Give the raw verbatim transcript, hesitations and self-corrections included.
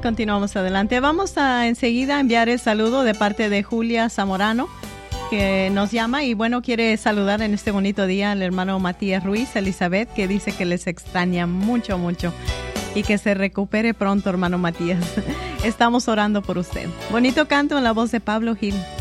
continuamos adelante. Vamos a enseguida enviar el saludo de parte de Julia Zamorano, que nos llama y bueno, quiere saludar en este bonito día al hermano Matías Ruiz, Elizabeth, que dice que les extraña mucho, mucho y que se recupere pronto, hermano Matías. Estamos orando por usted. Bonito canto en la voz de Pablo Gil.